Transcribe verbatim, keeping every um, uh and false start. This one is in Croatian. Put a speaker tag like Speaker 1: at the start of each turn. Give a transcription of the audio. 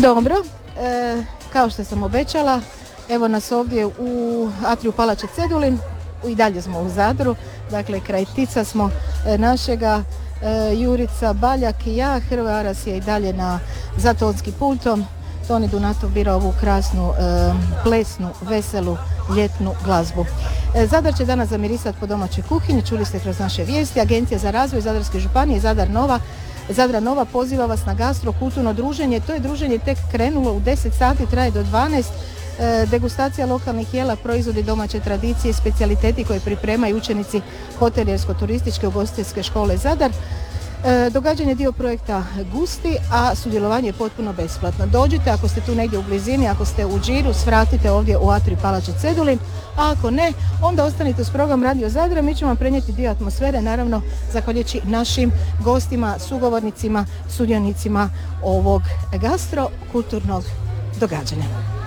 Speaker 1: Dobro, e, kao što sam obećala, evo nas ovdje u atriju Palače Cedulin, i dalje smo u Zadru, dakle kraj Tica smo e, našega, e, Jurica Baljak i ja, Hrvoje Aras je i dalje na za tonskim pultom. Toni Dunatov bira ovu krasnu, e, plesnu, veselu, ljetnu glazbu. E, Zadar će danas zamirisati po domaćoj kuhinji, čuli ste kroz naše vijesti. Agencija za razvoj Zadarske županije Zadar Nova Zadra Nova poziva vas na gastro kulturno druženje. To je druženje tek krenulo u deset sati, traje do dvanaest. E, degustacija lokalnih jela, proizvodi domaće tradicije, specijaliteti koje pripremaju učenici hotelijersko-turističke ugostiteljske škole Zadar. E, događanje je dio projekta Gusti, a sudjelovanje je potpuno besplatno. Dođite ako ste tu negdje u blizini, ako ste u Điru, svratite ovdje u atrij Palače Cedulin, a ako ne, onda ostanite uz program Radio Zadra, mi ćemo vam prenijeti dio atmosfere, naravno zahvaljujući našim gostima, sugovornicima, sudionicima ovog gastro-kulturnog događanja.